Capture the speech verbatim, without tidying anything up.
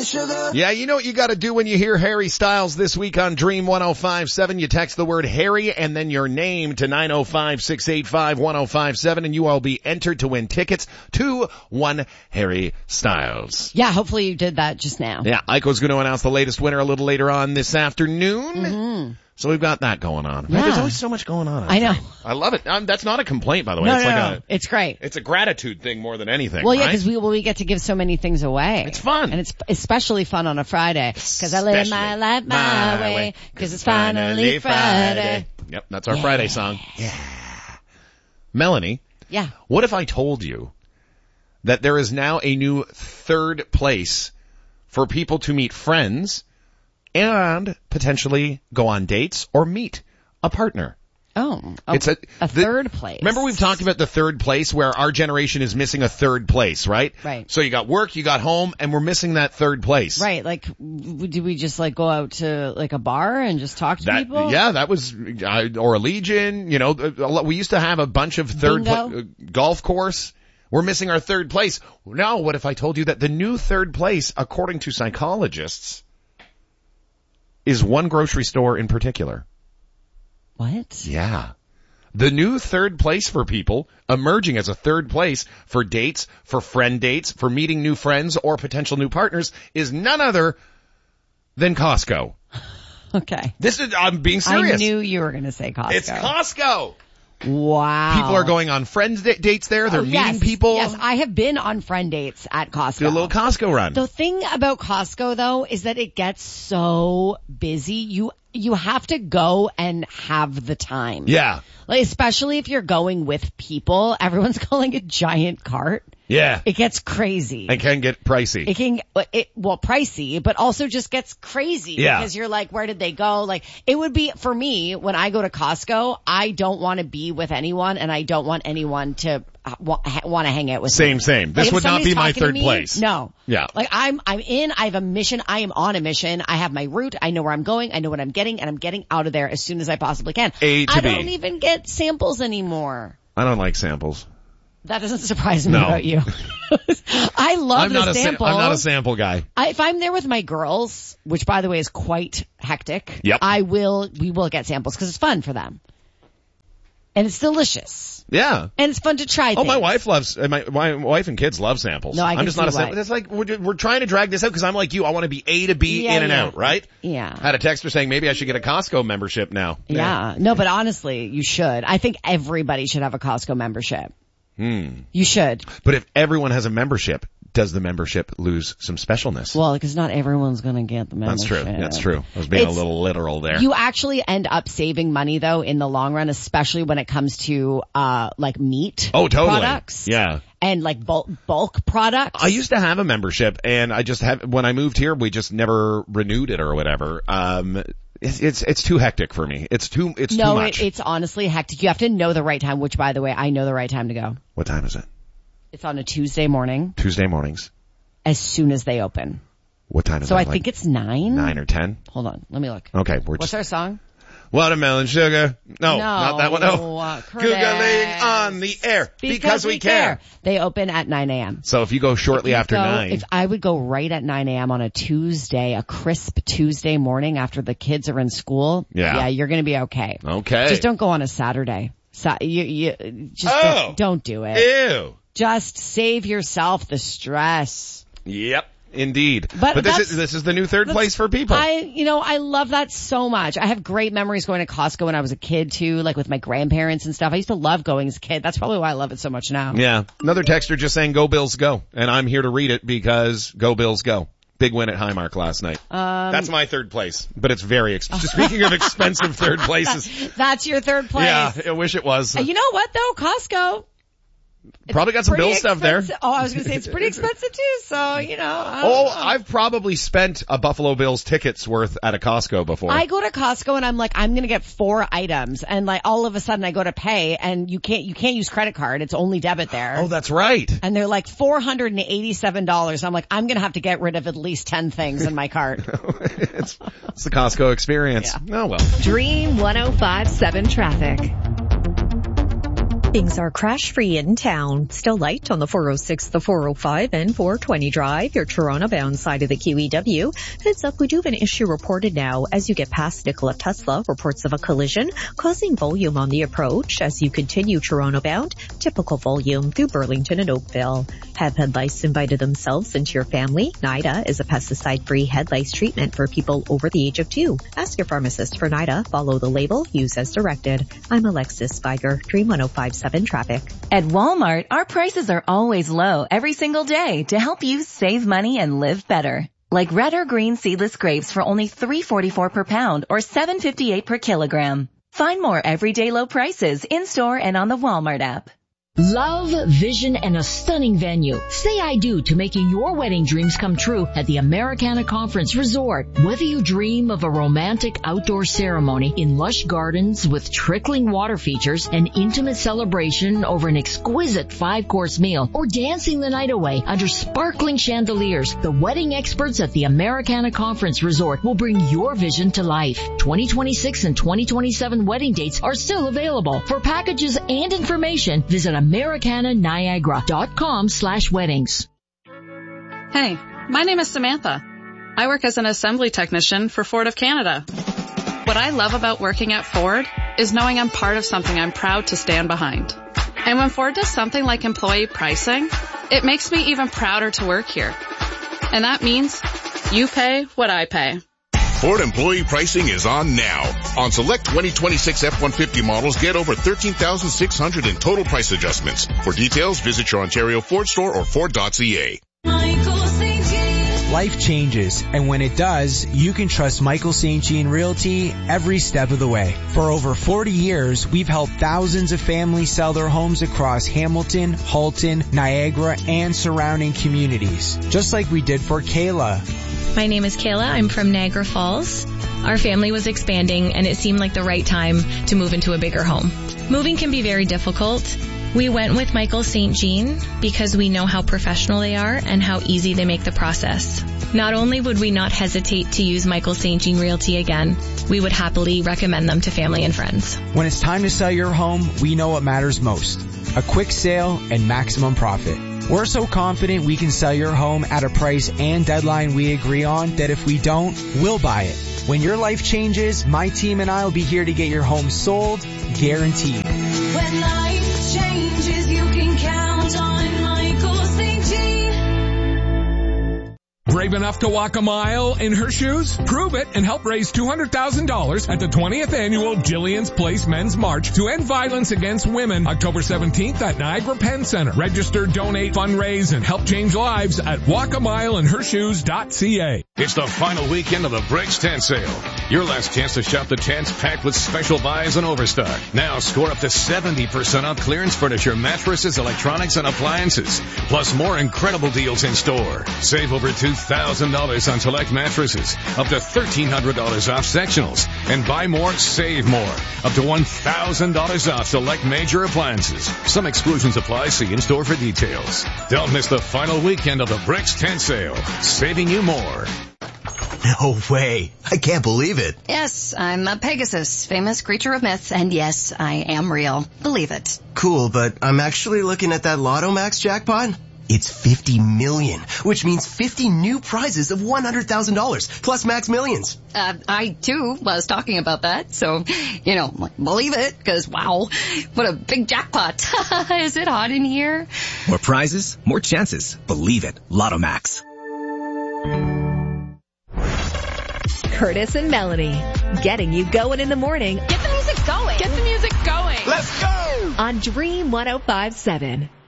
Melon Sugar. Yeah, you know what you got to do when you hear Harry Styles this week on Dream one oh five seven. You text the word Harry and then your name to nine oh five, six eight five, one oh five seven and you will be entered to win tickets to one Harry Styles. Yeah, hopefully you did that just now. Yeah, Aiko's going to announce the latest winner a little later on this afternoon. Mm-hmm. So we've got that going on. Yeah. Right? There's always so much going on. I know. I love it. Um, that's not a complaint, by the way. No, it's no, like no. a, it's great. It's a gratitude thing more than anything. Well, yeah, right? because we well, we get to give so many things away. It's fun. And it's especially fun on a Friday. Because I live my life my, my way. Because it's finally Friday. Friday. Yep, that's our yeah. Friday song. Yeah. Melanie. Yeah. What if I told you that there is now a new third place for people to meet friends and potentially go on dates or meet a partner? Oh, a, it's a, a the, third place. Remember we've talked about the third place where our generation is missing a third place, right? Right. So you got work, you got home, and we're missing that third place. Right. Like, w- do we just like go out to like a bar and just talk to that, people? Yeah, that was, uh, or a Legion, you know, a lot, we used to have a bunch of third pla- uh, golf course. We're missing our third place. Now, what if I told you that the new third place, according to psychologists, is one grocery store in particular? What? Yeah. The new third place for people, emerging as a third place for dates, for friend dates, for meeting new friends or potential new partners, is none other than Costco. Okay. This is, I'm being serious. I knew you were going to say Costco. It's Costco. Wow. People are going on friend d- dates there. They're oh, meeting yes, people. Yes, I have been on friend dates at Costco. Do a little Costco run. The thing about Costco though is that it gets so busy. You you have to go and have the time. Yeah. Like, especially if you're going with people. Everyone's calling a giant cart. Yeah. It gets crazy. It can get pricey. It can, it, well, pricey, but also just gets crazy. Yeah. Because you're like, where did they go? Like, it would be, for me, when I go to Costco, I don't want to be with anyone and I don't want anyone to uh, wa- ha- want to hang out with Same, me. same. This Like, would not be my somebody's talking to third me, place. No. Yeah. Like, I'm, I'm in, I have a mission, I am on a mission, I have my route, I know where I'm going, I know what I'm getting, and I'm getting out of there as soon as I possibly can. A to I B. don't even get samples anymore. I don't like samples. That doesn't surprise me No. about you. I love I'm the not a sample. sa- I'm not a sample guy. I, if I'm there with my girls, which by the way is quite hectic, Yep. I will, we will get samples because it's fun for them. And it's delicious. Yeah. And it's fun to try Oh, things. my wife loves, uh, my, my wife and kids love samples. No, I I'm can just not a see sample. why. It's like, we're, we're trying to drag this out because I'm like you. I want to be A to B, Yeah, in and yeah. out, right? Yeah. I had a texter saying maybe I should get a Costco membership now. Yeah. No, but honestly, you should. I think everybody should have a Costco membership. Hmm. You should. But if everyone has a membership, does the membership lose some specialness? Well, because not everyone's going to get the That's membership. true. That's true. I was being It's- a little literal there. You actually end up saving money though in the long run, especially when it comes to, uh, like meat oh, totally. products. Yeah. And like bulk, bulk products. I used to have a membership and I just have, when I moved here, we just never renewed it or whatever. Um, it's, it's, it's too hectic for me. It's too, it's no, too much. It, it's honestly hectic. You have to know the right time, which by the way, I know the right time to go. What time is it? It's on a Tuesday morning Tuesday mornings. as soon as they open. What time is So that? I like think it's nine. nine or ten. Hold on. Let me look. Okay. We're What's just, our song? watermelon sugar. No, No, not that one. No. uh, Googling on the air because, we care. They open at nine a.m. So if you go shortly If you after go- nine. If I would go right at nine a.m. on a Tuesday, a crisp Tuesday morning after the kids are in school, Yeah. yeah, you're going to be okay. Okay. Just don't go on a Saturday. So, you, you, just Oh. don't, don't do it. Ew. Just save yourself the stress. Yep. Indeed. But this that's- is, this is the new third place for people. I, you know, I love that so much. I have great memories going to Costco when I was a kid too, like with my grandparents and stuff. I used to love going as a kid. That's probably why I love it so much now. Yeah. Another texter just saying go Bills go. And I'm here to read it because go Bills go. Big win at Highmark last night. Um, That's my third place, but it's very expensive. Speaking of expensive third places. That's your third place. Yeah, I wish it was. Uh, You know what though? Costco. Probably got some Pretty Bill stuff there. expensive. Oh, I was going to say it's pretty expensive too. So, you know. I don't Oh, know. I've probably spent a Buffalo Bills tickets worth at a Costco before. I go to Costco and I'm like, I'm going to get four items. And like all of a sudden I go to pay and you can't, you can't use credit card. It's only debit there. Oh, that's right. And they're like four hundred eighty-seven dollars. I'm like, I'm going to have to get rid of at least ten things in my cart. it's, it's the Costco experience. Yeah. Oh well. Dream one oh five seven traffic. Things are crash-free in town. Still light on the four oh six, the four oh five, and four twenty drive, your Toronto-bound side of the Q E W. Heads up, we do have an issue reported now as you get past Nikola Tesla. Reports of a collision causing volume on the approach as you continue Toronto-bound. Typical volume through Burlington and Oakville. Have head lice invited themselves into your family? NIDA is a pesticide-free head lice treatment for people over the age of two. Ask your pharmacist for NIDA. Follow the label. Use as directed. I'm Alexis Spiger, Dream one oh five point seven Traffic. At Walmart, our prices are always low every single day to help you save money and live better. Like red or green seedless grapes for only three forty-four per pound or seven fifty-eight per kilogram. Find more everyday low prices in-store and on the Walmart app. Love, vision, and a stunning venue. Say I do to making your wedding dreams come true at the Americana Conference Resort. Whether you dream of a romantic outdoor ceremony in lush gardens with trickling water features, an intimate celebration over an exquisite five-course meal, or dancing the night away under sparkling chandeliers, the wedding experts at the Americana Conference Resort will bring your vision to life. twenty twenty-six and twenty twenty-seven wedding dates are still available. For packages and information, visit Americana Niagara dot com slash weddings. Hey, my name is Samantha. I work as an assembly technician for Ford of Canada. What I love about working at Ford is knowing I'm part of something I'm proud to stand behind. And when Ford does something like employee pricing, it makes me even prouder to work here. And that means you pay what I pay. Ford employee pricing is on now. On select twenty twenty-six F one fifty models, get over thirteen thousand six hundred in total price adjustments. For details, visit your Ontario Ford store or Ford dot C A. Life changes, and when it does, you can trust Michael Saint Jean Realty every step of the way. For over forty years, we've helped thousands of families sell their homes across Hamilton, Halton, Niagara, and surrounding communities. Just like we did for Kayla. My name is Kayla. I'm from Niagara Falls. Our family was expanding, and it seemed like the right time to move into a bigger home. Moving can be very difficult. We went with Michael Saint Jean because we know how professional they are and how easy they make the process. Not only would we not hesitate to use Michael Saint Jean Realty again, we would happily recommend them to family and friends. When it's time to sell your home, we know what matters most. A quick sale and maximum profit. We're so confident we can sell your home at a price and deadline we agree on that if we don't, we'll buy it. When your life changes, my team and I will be here to get your home sold, guaranteed. When life changes, you can count on Michael Saint Jean. Brave enough to walk a mile in her shoes? Prove it and help raise two hundred thousand dollars at the twentieth Annual Jillian's Place Men's March to End Violence Against Women, October seventeenth at Niagara Penn Center. Register, donate, fundraise, and help change lives at walk a mile in her shoes dot c a. It's the final weekend of the Bricks Tent Sale. Your last chance to shop the tents packed with special buys and overstock. Now score up to seventy percent off clearance furniture, mattresses, electronics, and appliances. Plus more incredible deals in store. Save over two thousand dollars on select mattresses, up to thirteen hundred dollars off sectionals, and buy more, save more. Up to one thousand dollars off select major appliances. Some exclusions apply. See in-store for details. Don't miss the final weekend of the Bricks Tent Sale, saving you more. No way. I can't believe it. Yes, I'm a Pegasus, famous creature of myth, and yes, I am real. Believe it. Cool, but I'm actually looking at that Lotto Max jackpot. It's fifty million, which means fifty new prizes of one hundred thousand dollars, plus Max Millions. Uh, I, too, was talking about that, so, you know, believe it, because, wow, what a big jackpot. Is it hot in here? More prizes, more chances. Believe it. Lotto Max. Curtis and Melanie, getting you going in the morning. Get the music going. Get the music going. Let's go! On Dream one oh five point seven.